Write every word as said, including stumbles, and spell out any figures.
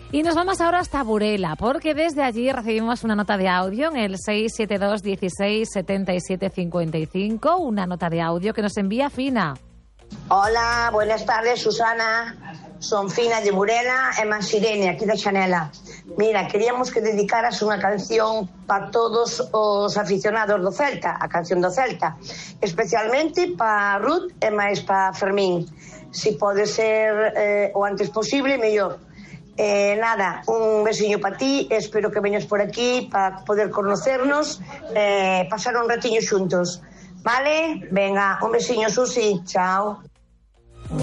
Y nos vamos ahora hasta Burela, porque desde allí recibimos una nota de audio en el seis siete dos, dieciséis, setenta y siete, cincuenta y cinco, una nota de audio que nos envía Fina. Hola, buenas tardes, Susana. Son Fina de Burela e Mansirene, aquí da Xanela. Mira, queríamos que dedicaras unha canción para todos os aficionados do Celta, a canción do Celta, especialmente para Ruth e máis para Fermín. Si pode ser eh, o antes posible, mellor. Eh, nada, un besiño para ti, espero que veñas por aquí para poder conocernos, eh, pasar un ratiño xuntos. Vale? Venga, un besiño, Susi, chao.